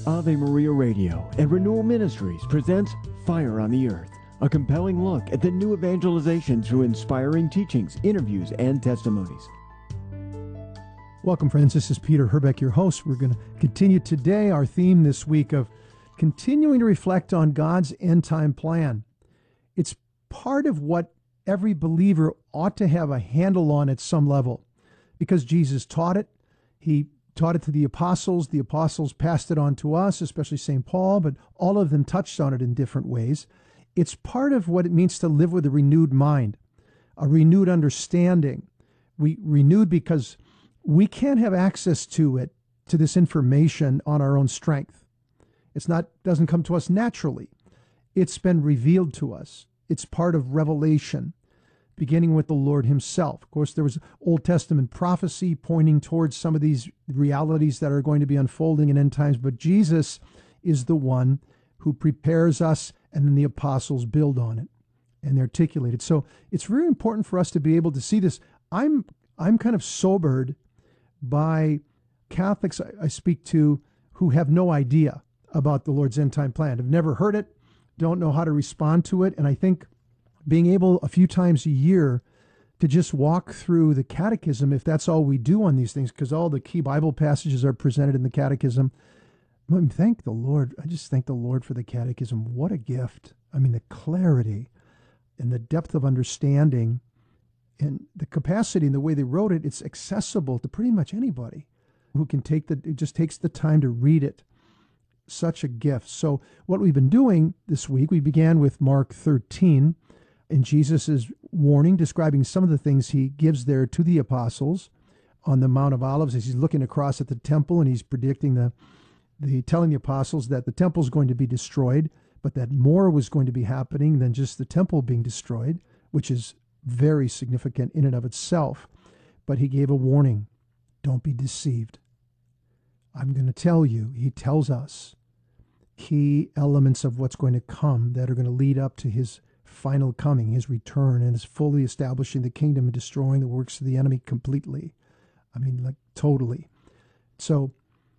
Ave Maria Radio and Renewal Ministries presents Fire on the Earth, a compelling look at the new evangelization through inspiring teachings, interviews, and testimonies. Welcome, friends. This is Peter Herbeck, your host. We're going to continue today our theme this week of continuing to reflect on God's end-time plan. It's part of what every believer ought to have a handle on at some level, because Jesus taught it. He taught it to the apostles. The apostles passed it on to us, especially St. Paul, but all of them touched on it in different ways. It's part of what it means to live with a renewed mind, a renewed understanding. We renewed because we can't have access to it, to this information on our own strength. Doesn't come to us naturally. It's been revealed to us. It's part of revelation, beginning with the Lord himself. Of course, there was Old Testament prophecy pointing towards some of these realities that are going to be unfolding in end times, but Jesus is the one who prepares us, and then the apostles build on it and articulate it. So it's very important for us to be able to see this. I'm kind of sobered by Catholics I speak to who have no idea about the Lord's end time plan, have never heard it, don't know how to respond to it, and I think being able a few times a year to just walk through the catechism, if that's all we do on these things, because all the key Bible passages are presented in the catechism. Thank the Lord. I just thank the Lord for the catechism. What a gift. I mean, the clarity and the depth of understanding and the capacity and the way they wrote it, it's accessible to pretty much anybody who can it just takes the time to read it. Such a gift. So what we've been doing this week, we began with Mark 13, and Jesus' warning, describing some of the things he gives there to the apostles on the Mount of Olives as he's looking across at the temple, and he's predicting telling the apostles that the temple is going to be destroyed, but that more was going to be happening than just the temple being destroyed, which is very significant in and of itself. But he gave a warning. Don't be deceived. I'm going to tell you, he tells us, key elements of what's going to come that are going to lead up to his final coming, his return, and his fully establishing the kingdom and destroying the works of the enemy completely. I mean, like totally. So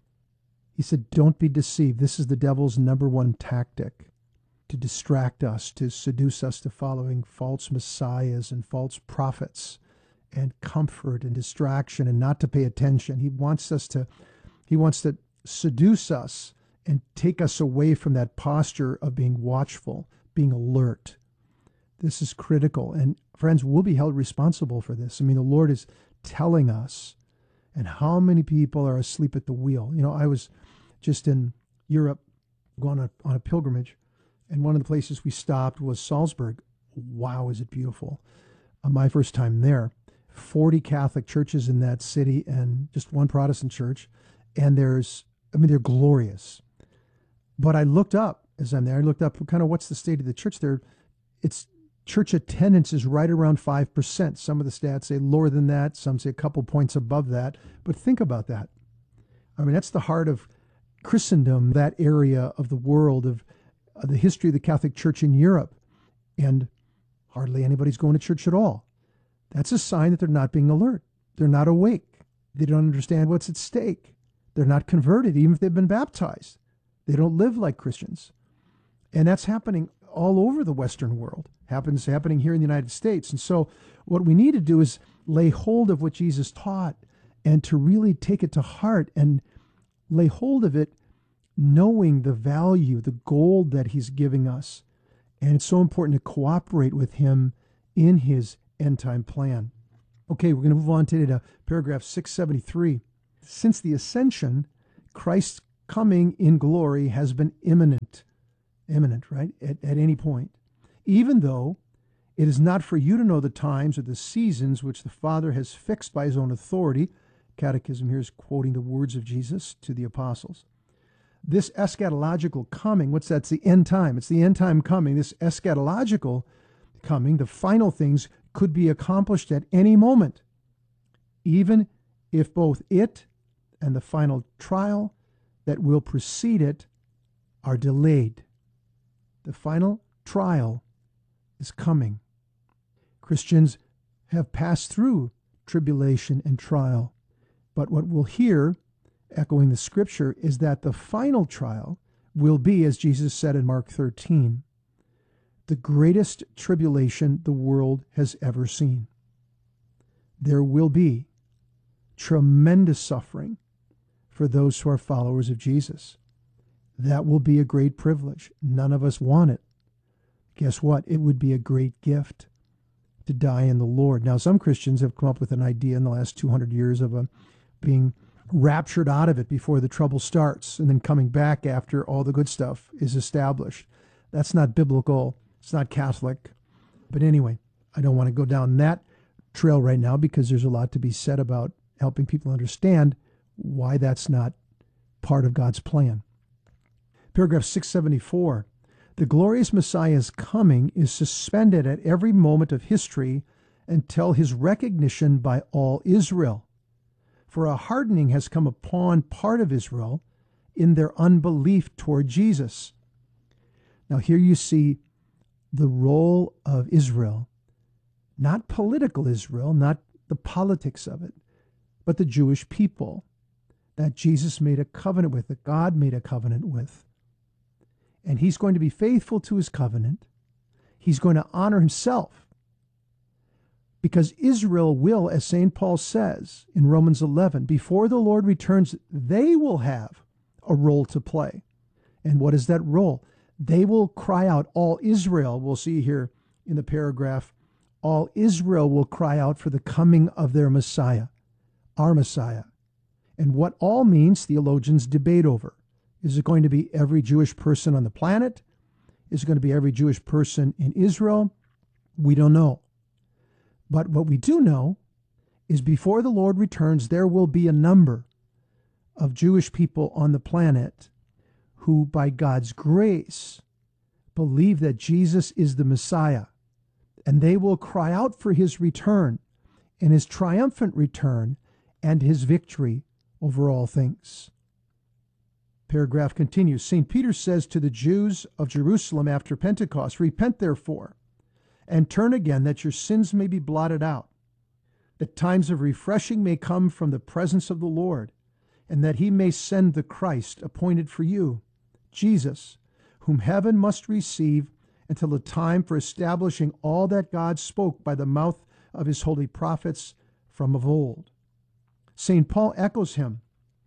he said, don't be deceived. This is the devil's number one tactic, to distract us, to seduce us to following false messiahs and false prophets, and comfort and distraction, and not to pay attention. He wants to seduce us and take us away from that posture of being watchful, being alert. This is critical. And friends, we'll be held responsible for this. I mean, the Lord is telling us. And how many people are asleep at the wheel? You know, I was just in Europe going on a pilgrimage, and one of the places we stopped was Salzburg. Wow, is it beautiful. My first time there. 40 Catholic churches in that city and just one Protestant church. And they're glorious. But I looked up, as I'm there, kind of what's the state of the church there. It's church attendance is right around 5%. Some of the stats say lower than that. Some say a couple points above that. But think about that. I mean, that's the heart of Christendom, that area of the world, of the history of the Catholic Church in Europe. And hardly anybody's going to church at all. That's a sign that they're not being alert. They're not awake. They don't understand what's at stake. They're not converted, even if they've been baptized. They don't live like Christians. And that's happening all over the Western world. Happening here in the United States. And so what we need to do is lay hold of what Jesus taught and to really take it to heart and lay hold of it, knowing the value, the gold that he's giving us. And it's so important to cooperate with him in his end-time plan. Okay, we're going to move on today to paragraph 673. Since the ascension, Christ's coming in glory has been imminent, right, at any point. Even though it is not for you to know the times or the seasons which the Father has fixed by his own authority. Catechism here is quoting the words of Jesus to the apostles. This eschatological coming, what's that? It's the end time. It's the end time coming. This eschatological coming, the final things, could be accomplished at any moment, even if both it and the final trial that will precede it are delayed. The final trial is coming. Christians have passed through tribulation and trial, but what we'll hear echoing the scripture, is that the final trial will be, as Jesus said in Mark 13, the greatest tribulation the world has ever seen. There will be tremendous suffering for those who are followers of Jesus. That will be a great privilege. None of us want it. Guess what? It would be a great gift to die in the Lord. Now, some Christians have come up with an idea in the last 200 years of being raptured out of it before the trouble starts and then coming back after all the good stuff is established. That's not biblical. It's not Catholic. But anyway, I don't want to go down that trail right now because there's a lot to be said about helping people understand why that's not part of God's plan. Paragraph 674. The glorious Messiah's coming is suspended at every moment of history until his recognition by all Israel. For a hardening has come upon part of Israel in their unbelief toward Jesus. Now here you see the role of Israel, not political Israel, not the politics of it, but the Jewish people that Jesus made a covenant with, that God made a covenant with. And he's going to be faithful to his covenant. He's going to honor himself. Because Israel will, as St. Paul says in Romans 11, before the Lord returns, they will have a role to play. And what is that role? They will cry out, all Israel, we'll see here in the paragraph, all Israel will cry out for the coming of their Messiah, our Messiah. And what all means, theologians debate over. Is it going to be every Jewish person on the planet? Is it going to be every Jewish person in Israel? We don't know. But what we do know is before the Lord returns, there will be a number of Jewish people on the planet who, by God's grace, believe that Jesus is the Messiah. And they will cry out for his return and his triumphant return and his victory over all things. Paragraph continues. St. Peter says to the Jews of Jerusalem after Pentecost, repent therefore, and turn again, that your sins may be blotted out, that times of refreshing may come from the presence of the Lord, and that he may send the Christ appointed for you, Jesus, whom heaven must receive until the time for establishing all that God spoke by the mouth of his holy prophets from of old. St. Paul echoes him.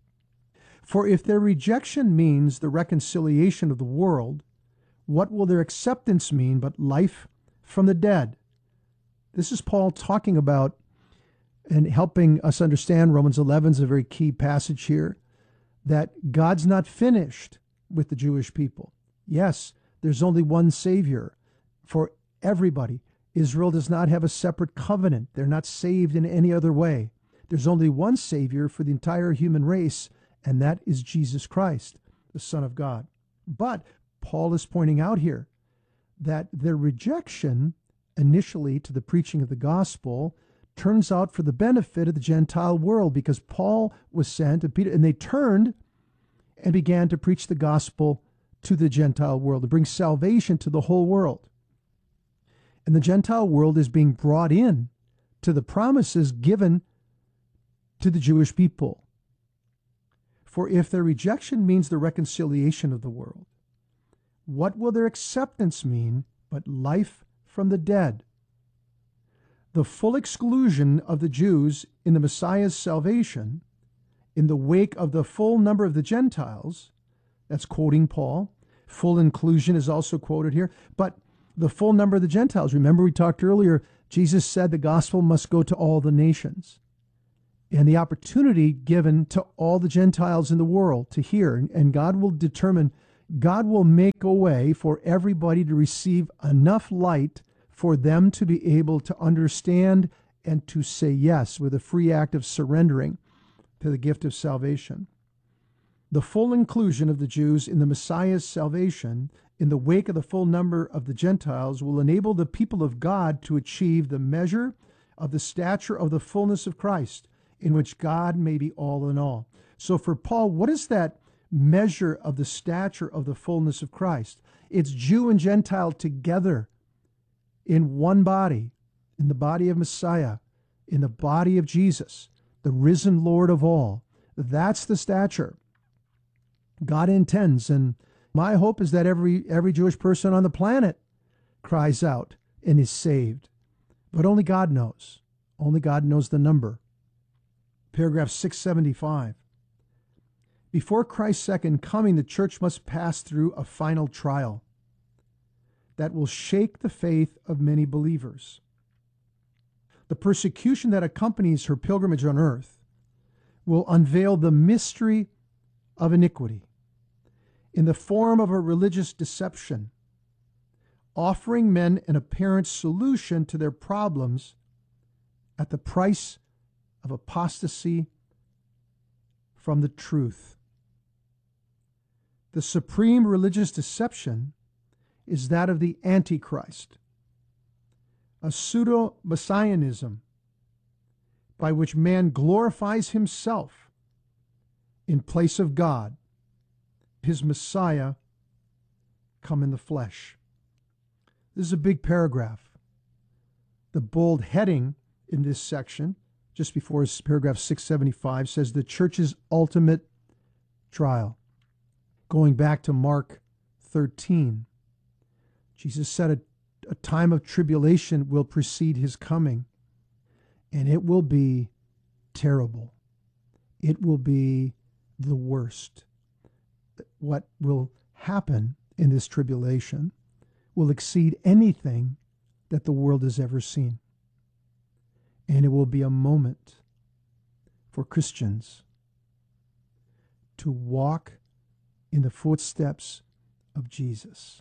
For if their rejection means the reconciliation of the world, what will their acceptance mean but life from the dead? This is Paul talking about and helping us understand. Romans 11 is a very key passage here, that God's not finished with the Jewish people. Yes, there's only one Savior for everybody. Israel does not have a separate covenant. They're not saved in any other way. There's only one Savior for the entire human race, and that is Jesus Christ, the Son of God. But Paul is pointing out here that their rejection initially to the preaching of the gospel turns out for the benefit of the Gentile world, because Paul was sent and Peter, and they turned and began to preach the gospel to the Gentile world, to bring salvation to the whole world. And the Gentile world is being brought in to the promises given to the Jewish people. For if their rejection means the reconciliation of the world, what will their acceptance mean but life from the dead? The full exclusion of the Jews in the Messiah's salvation, in the wake of the full number of the Gentiles, that's quoting Paul. Full inclusion is also quoted here, but the full number of the Gentiles. Remember, we talked earlier, Jesus said the gospel must go to all the nations. And the opportunity given to all the Gentiles in the world to hear, and God will determine, God will make a way for everybody to receive enough light for them to be able to understand and to say yes with a free act of surrendering to the gift of salvation. The full inclusion of the Jews in the Messiah's salvation in the wake of the full number of the Gentiles will enable the people of God to achieve the measure of the stature of the fullness of Christ, in which God may be all in all. So for Paul, what is that measure of the stature of the fullness of Christ? It's Jew and Gentile together in one body, in the body of Messiah, in the body of Jesus, the risen Lord of all, That's the stature God intends. And my hope is that every Jewish person on the planet cries out and is saved. But only God knows. Only God knows the number. Paragraph 675. Before Christ's second coming, the church must pass through a final trial that will shake the faith of many believers. The persecution that accompanies her pilgrimage on earth will unveil the mystery of iniquity in the form of a religious deception, offering men an apparent solution to their problems at the price of apostasy from the truth. The supreme religious deception is that of the Antichrist, a pseudo-messianism by which man glorifies himself in place of God, his Messiah come in the flesh. This is a big paragraph. The bold heading in this section, just before paragraph 675, says the church's ultimate trial. Going back to Mark 13, Jesus said a time of tribulation will precede his coming, and it will be terrible. It will be the worst. What will happen in this tribulation will exceed anything that the world has ever seen. And it will be a moment for Christians to walk in the footsteps of Jesus.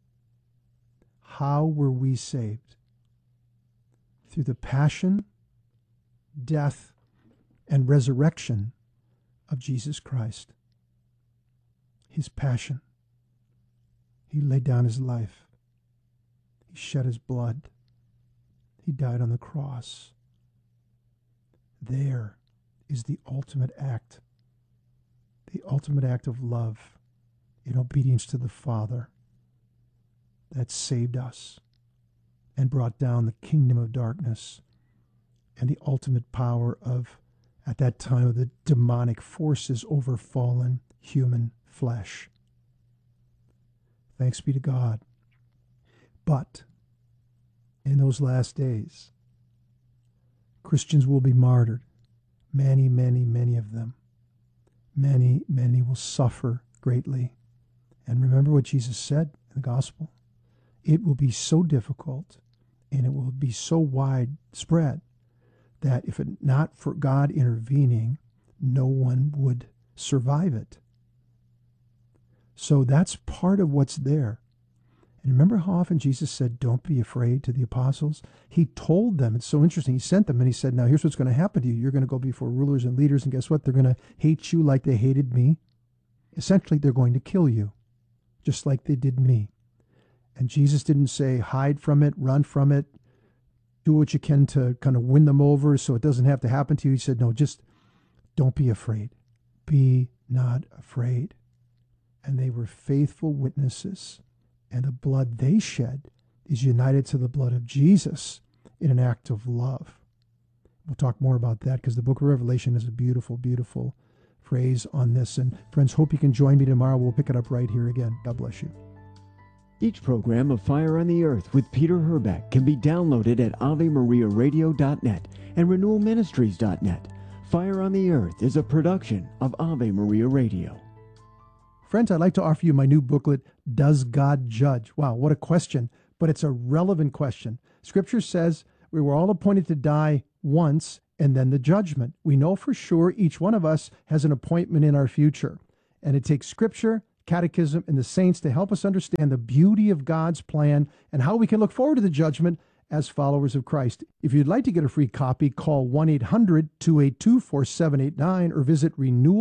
How were we saved? Through the passion, death, and resurrection of Jesus Christ. His passion. He laid down his life. He shed his blood. He died on the cross. There is the ultimate act of love in obedience to the Father that saved us and brought down the kingdom of darkness and the ultimate power of, at that time, of the demonic forces over fallen human flesh. Thanks be to God. But in those last days, Christians will be martyred. Many, many, many of them. Many, many will suffer greatly. And remember what Jesus said in the gospel? It will be so difficult and it will be so widespread that if it not for God intervening, no one would survive it. So that's part of what's there. And remember how often Jesus said, don't be afraid to the apostles? He told them, it's so interesting, he sent them and he said, now here's what's going to happen to you. You're going to go before rulers and leaders, and guess what? They're going to hate you like they hated me. Essentially, they're going to kill you, just like they did me. And Jesus didn't say, hide from it, run from it, do what you can to kind of win them over so it doesn't have to happen to you. He said, no, just don't be afraid. Be not afraid. And they were faithful witnesses. And the blood they shed is united to the blood of Jesus in an act of love. We'll talk more about that because the book of Revelation is a beautiful, beautiful phrase on this. And friends, hope you can join me tomorrow. We'll pick it up right here again. God bless you. Each program of Fire on the Earth with Peter Herbeck can be downloaded at AveMariaRadio.net and RenewalMinistries.net. Fire on the Earth is a production of Ave Maria Radio. Friends, I'd like to offer you my new booklet, Does God Judge? Wow, what a question, but it's a relevant question. Scripture says we were all appointed to die once and then the judgment. We know for sure each one of us has an appointment in our future. And it takes Scripture, Catechism, and the saints to help us understand the beauty of God's plan and how we can look forward to the judgment as followers of Christ. If you'd like to get a free copy, call 1-800-282-4789 or visit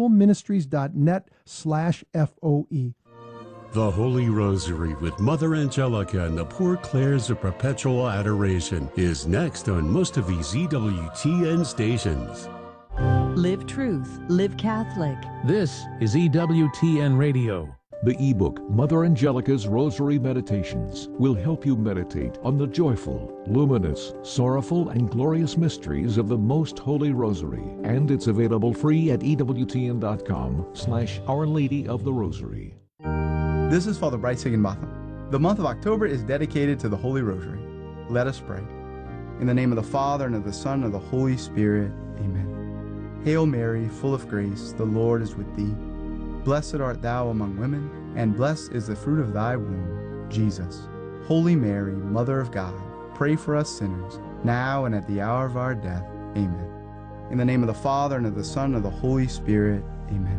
renewalministries.net/FOE. The Holy Rosary with Mother Angelica and the Poor Clares of Perpetual Adoration is next on most of these EWTN stations. Live truth, live Catholic. This is EWTN Radio. The ebook, Mother Angelica's Rosary Meditations, will help you meditate on the joyful, luminous, sorrowful, and glorious mysteries of the Most Holy Rosary, and it's available free at EWTN.com/Our Lady of the Rosary. This is Father Bryce Higginbotham. The month of October is dedicated to the Holy Rosary. Let us pray. In the name of the Father, and of the Son, and of the Holy Spirit. Amen. Hail Mary, full of grace, the Lord is with thee. Blessed art thou among women, and blessed is the fruit of thy womb, Jesus. Holy Mary, Mother of God, pray for us sinners, now and at the hour of our death. Amen. In the name of the Father, and of the Son, and of the Holy Spirit. Amen.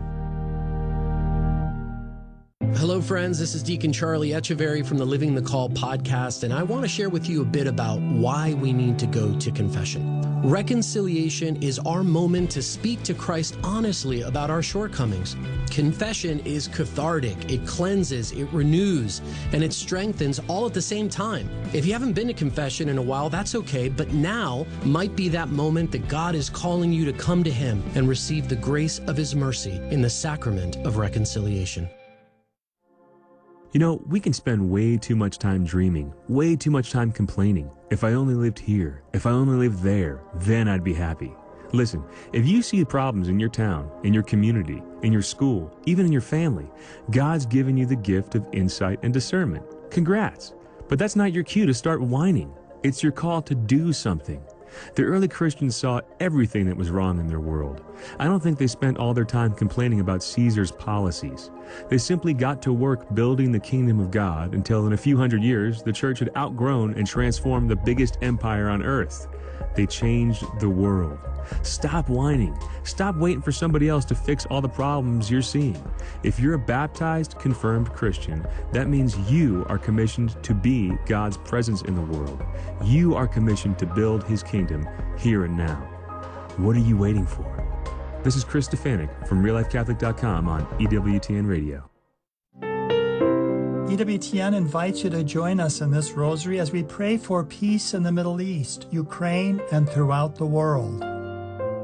Hello, friends. This is Deacon Charlie Echeverry from the Living the Call podcast, and I want to share with you a bit about why we need to go to confession. Reconciliation is our moment to speak to Christ honestly about our shortcomings. Confession is cathartic, it cleanses, it renews, and it strengthens all at the same time. If you haven't been to confession in a while, that's okay, but now might be that moment that God is calling you to come to Him and receive the grace of His mercy in the sacrament of reconciliation. You know, we can spend way too much time dreaming, way too much time complaining. If I only lived here, if I only lived there, then I'd be happy. Listen, if you see problems in your town, in your community, in your school, even in your family, God's given you the gift of insight and discernment. Congrats. But that's not your cue to start whining. It's your call to do something. The early Christians saw everything that was wrong in their world. I don't think they spent all their time complaining about Caesar's policies. They simply got to work building the kingdom of God until in a few hundred years, the church had outgrown and transformed the biggest empire on earth. They changed the world. Stop whining. Stop waiting for somebody else to fix all the problems you're seeing. If you're a baptized, confirmed Christian, that means you are commissioned to be God's presence in the world. You are commissioned to build His kingdom here and now. What are you waiting for? This is Chris Stefanik from RealLifeCatholic.com on EWTN Radio. EWTN invites you to join us in this rosary as we pray for peace in the Middle East, Ukraine, and throughout the world.